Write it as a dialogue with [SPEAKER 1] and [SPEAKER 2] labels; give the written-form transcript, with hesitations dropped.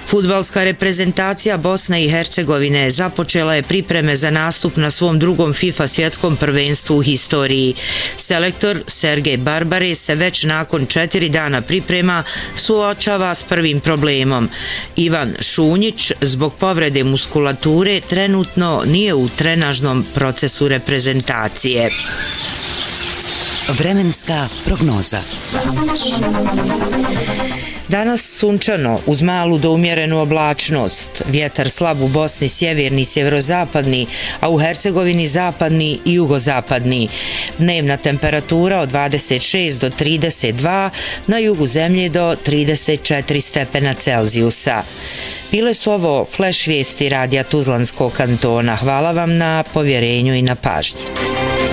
[SPEAKER 1] Fudbalska reprezentacija Bosne i Hercegovine započela je pripreme za nastup na svom drugom FIFA svjetskom prvenstvu u historiji. Selektor Sergej Barbare se već nakon 4 dana priprema suočava s prvim problemom. Ivan Šunjić zbog povrede muskulature trenutno nije u trenažnom procesu reprezentacije.
[SPEAKER 2] Vremenska prognoza.
[SPEAKER 1] Danas sunčano, uz malu do umjerenu oblačnost, vjetar slab u Bosni sjeverni, sjeverozapadni, a u Hercegovini zapadni i jugozapadni. Dnevna temperatura od 26 do 32, na jugu zemlje do 34 stepena Celzijusa. Bile su ovo flash vijesti radija Tuzlanskog kantona. Hvala vam na povjerenju i na pažnji.